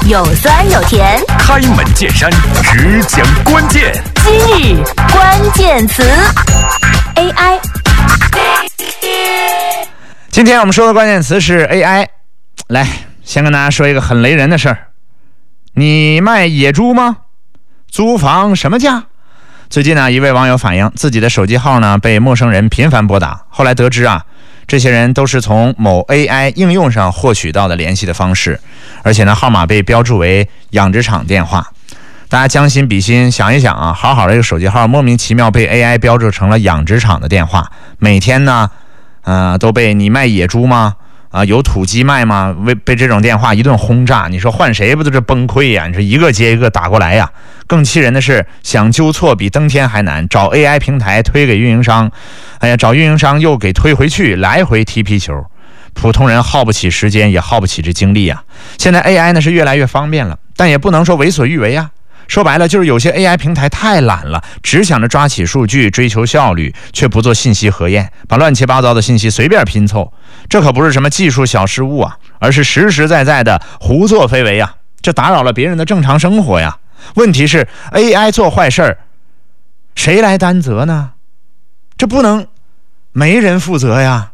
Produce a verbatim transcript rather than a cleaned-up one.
有酸有甜， 开门见山，只讲关键。 今日关键词 A I。 今天我们说的关键词是 A I。 来，先跟大家说一个很雷人的事儿。你卖野猪吗？租房什么价？最近呢，一位网友反映自己的手机号呢被陌生人频繁拨打，后来得知啊，这些人都是从某 A I 应用上获取到的联系的方式，而且呢，号码被标注为养殖场电话。大家将心比心，想一想啊，好好的一个手机号莫名其妙被 A I 标注成了养殖场的电话，每天呢，呃，都被你卖野猪吗？啊，有土鸡卖吗？被被这种电话一顿轰炸，你说换谁不都是崩溃呀？你说一个接一个打过来呀。更气人的是，想纠错比登天还难，找 A I 平台推给运营商，哎呀，找运营商又给推回去，来回踢皮球。普通人耗不起时间，也耗不起这精力呀。现在 A I 呢是越来越方便了，但也不能说为所欲为啊。说白了，就是有些 A I 平台太懒了，只想着抓起数据，追求效率，却不做信息核验，把乱七八糟的信息随便拼凑。这可不是什么技术小失误啊，而是实实在在的胡作非为啊！这打扰了别人的正常生活呀。问题是 A I 做坏事儿，谁来担责呢？这不能没人负责呀。